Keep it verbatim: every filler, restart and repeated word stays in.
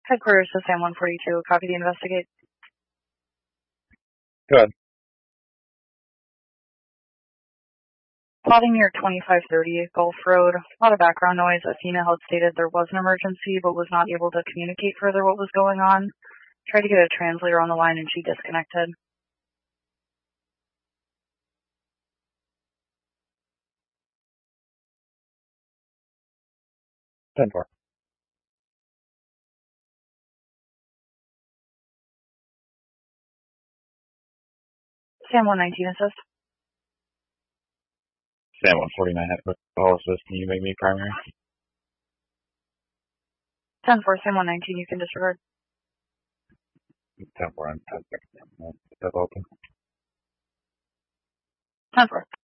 Headquarters to Sam one forty-two. Copy the investigate. Go ahead. Plotting near twenty-five thirty Gulf Road. A lot of background noise. Athena had stated there was an emergency, but was not able to communicate further what was going on. Tried to get a translator on the line, and she disconnected. ten four. Sam one nineteen assist. Sam one forty-nine headquarters. All assist. Can you make me primary? ten four, Sam one nineteen, you can disregard. ten four. I'm ten six. Step open. ten four.